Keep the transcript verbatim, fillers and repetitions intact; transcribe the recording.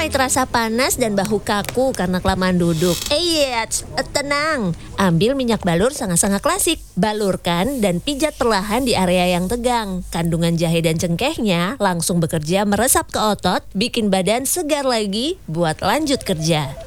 mulai terasa panas dan bahu kaku karena kelamaan duduk. Eits, tenang. Ambil minyak balur sangat-sangat klasik. Balurkan dan pijat perlahan di area yang tegang. Kandungan jahe dan cengkehnya langsung bekerja meresap ke otot, bikin badan segar lagi buat lanjut kerja.